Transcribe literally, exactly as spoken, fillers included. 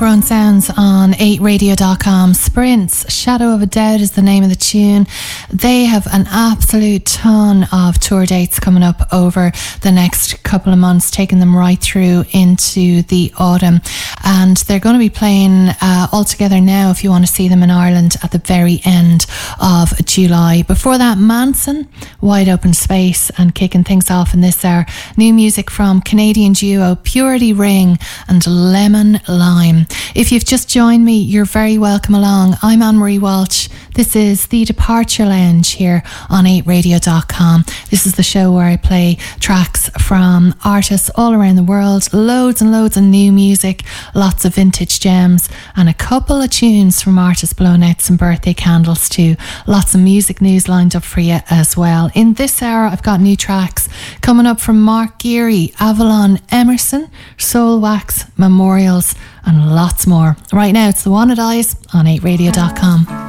Homegrown Sounds on eight radio dot com. Sprints, Shadow of a Doubt is the name of the tune. They have an absolute ton of tour dates coming up over the next couple of months, taking them right through into the autumn. And they're going to be playing uh, all together now if you want to see them in Ireland at the very end of July. Before that, Manson, Wide Open Space, and kicking things off in this hour, new music from Canadian duo Purity Ring and Lemon Lime. If you've just joined me, you're very welcome along. I'm Anne-Marie Walsh. This is The Departure Lounge here on eight radio dot com. This is the show where I play tracks from artists all around the world, loads and loads of new music, lots of vintage gems, and a couple of tunes from artists blowing out some birthday candles too. Lots of music news lined up for you as well. In this hour, I've got new tracks coming up from Mark Geary, Avalon Emerson, Soul Wax, Memorials, and lots more. Right now, it's The Wanted Eyes on eight radio dot com.